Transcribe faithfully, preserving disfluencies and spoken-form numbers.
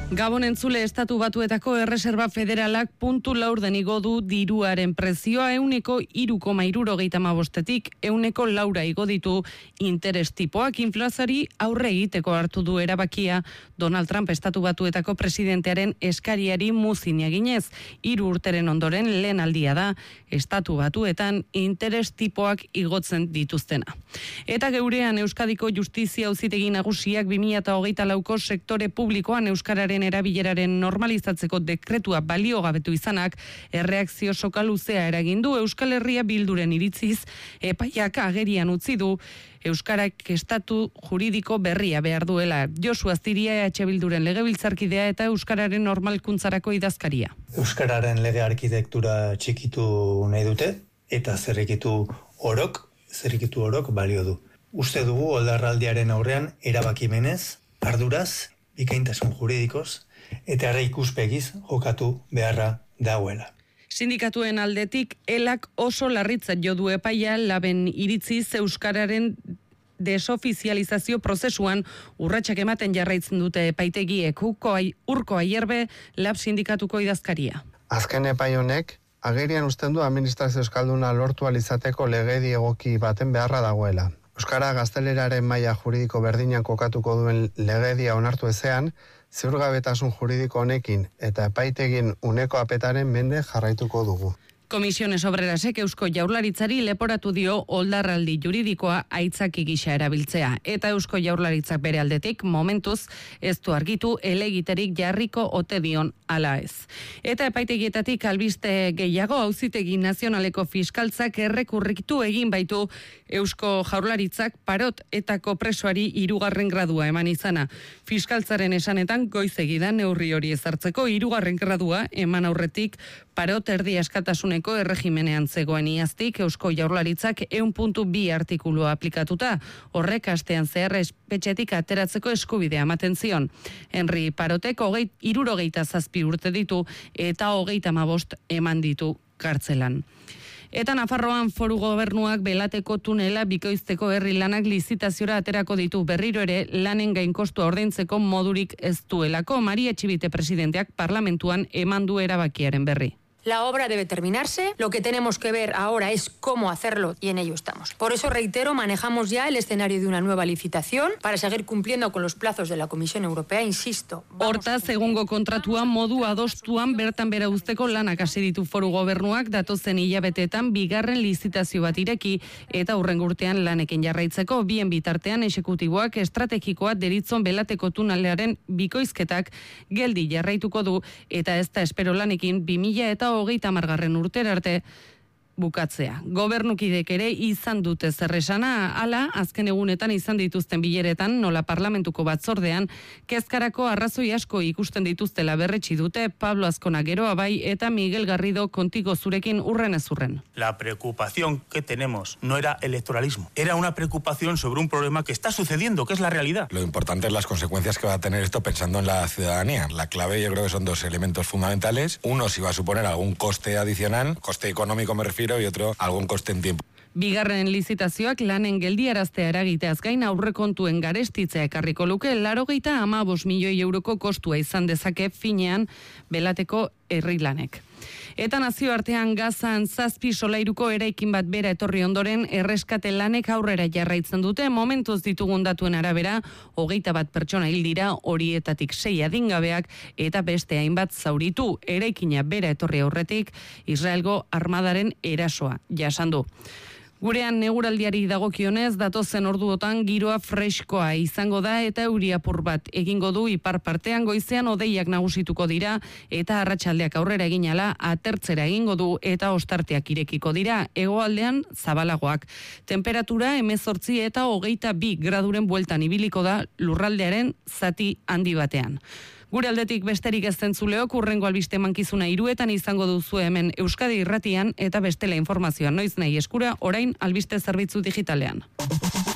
Gabon entzule, Estatu Batuetako Erreserba Federalak puntu laurden igo du diruaren prezioa euneko hiru koma hirurogeita hamabostetik euneko laura igo ditu interes tipoak. Inflazioari aurre egiteko hartu du erabakia Donald Trump Estatu Batuetako presidentearen eskariari muzin eginez. Hiru urteren ondoren lehen aldia da Estatu Batuetan interes tipoak igotzen dituztena. Eta geurean Euskadiko Justizia Auzitegi Nagusiak bi mila hogeita lauko sektore publikoan euskararen erabileraren normalizatzeko dekretua baliogabetu izanak erreakzio soka luzea eragin du. Euskal Herria Bilduren iritziz epaiak agerian utzi du euskarak estatu juridiko berria behar duela. Josu Astiria E H Bilduren legebiltzarkidea eta euskararen normalkuntzarako idazkaria. Euskararen lege arkitektura txikitu nahi dute eta zerrikitu orok, zerrikitu orok balio du. Uste dugu oldarraldiaren aurrean erabakimenez, arduraz, bikaintasun juridikoz eta erre ikuspegiz jokatu beharra dagoela. Sindikatuen aldetik elak oso larritzat jo du epaia laben iritziz euskararen desofizializazio prozesuan urratsak ematen jarraitzen dute epaitegiek. Urko Aierbe lab sindikatuko idazkaria. Azken epai honek agerian uzten du administrazio euskalduna lortu alizateko legedi egoki baten beharra dagoela. Euskara gazteleraren maila juridiko berdinan kokatuko duen legedia onartu ezean, ziurgabetasun juridiko honekin eta epaitegin uneko apetaren mende jarraituko dugu. Komisiones Obrerasek Eusko Jaurlaritzari leporatu dio oldarraldi juridikoa aitzaki gisa erabiltzea. Eta Eusko Jaurlaritzak bere aldetik momentuz ez du argitu elegiterik jarriko ote dion ala ez. Eta epaitegietatik albiste gehiago Auzitegi Nazionaleko fiskaltzak errekurritu egin baitu Eusko Jaurlaritzak parot etako presoari hirugarren gradua eman izana. Fiskaltzaren esanetan goizegidan neurri hori ezartzeko hirugarren gradua eman aurretik parot erdi askatasuneko erregimenean zegoen iaztik Eusko Jaurlaritzak ehun puntu bi artikulua aplikatuta, horrek astean zehar espetxetik ateratzeko eskubidea ematen zion. Henri Parotek hogei hirurogeita zazpi urte ditu eta hogeita hamabost eman ditu kartzelan. Eta Nafarroan Foru Gobernuak Belateko tunela bikoizteko herri lanak lizitaziora aterako ditu. Berriro ere lanen gainkostua ordaintzeko modurik ez duelako. Maria Etxibite presidenteak parlamentuan eman du erabakiaren berri. La obra debe terminarse, lo que tenemos que ver ahora es cómo hacerlo y en ello estamos. Por eso, reitero, manejamos ya el escenario de una nueva licitación para seguir cumpliendo con los plazos de la Comisión Europea, insisto. Hortaz, egungo kontratua modu adostuan bertan bera uzteko lanak hasi ditu Foru Gobernuak datozen hilabeteetan bigarren lizitazio bat ireki eta hurrengo urtean lanekin jarraitzeko. Bien bitartean exekutiboak estrategikoa deritzon Belateko tunalearen bikoizketak geldi jarraituko du eta ez da espero lanekin bi mila eta hogeita hamargarren urtera arte bukatzea. Gobernukidek ere izan dute zerresana, hala azken egunetan izan dituzten bileretan, nola parlamentuko batzordean, kezkarako arrazoi asko ikusten dituztela berretsi dute Pablo Azkona Geroa bai eta Miguel Garrido kontigo zurekin urren ez urren. La preocupación que tenemos no era electoralismo, era una preocupación sobre un problema que está sucediendo, que es la realidad. Lo importante es las consecuencias que va a tener esto pensando en la ciudadanía. La clave yo creo que son dos elementos fundamentales. Uno, si va a suponer algún coste adicional, coste económico me refiero, y otro, algún coste en tiempo. Bigarren lizitazioak lanen geldiaraztea eragiteaz gain aurrekontuen garestitzea ekarriko luke laurogeita hamabost milioi euroko kostua izan dezake finean Belateko herri lanek. Eta nazioartean Gazan zazpi solairuko eraikin bat bera etorri ondoren erreskate lanek aurrera jarraitzen dute. Momentuz ditugun datuen arabera, hogeita bat pertsona hil dira, horietatik sei adingabeak eta beste hainbat zauritu. Eraikina bera etorri aurretik Israelgo armadaren erasoa jasan du. Gurean neguraldiari dagokionez, datozen orduotan giroa freskoa izango da eta euri apur bat egingo du ipar partean, goizean hodeiak nagusituko dira eta arratsaldeak aurrera egin ala atertzera egingo du eta ostarteak irekiko dira, hegoaldean zabalagoak. Temperatura hemezortzi eta hogeita bi graduren bueltan ibiliko da lurraldearen zati handi batean. Gure aldetik besterik ez zentzuleok, urrengo albiste mankizuna hiruetan izango duzu hemen Euskadi Irratian eta bestela informazioa noiz nahi eskura orain albiste zerbitzu digitalean.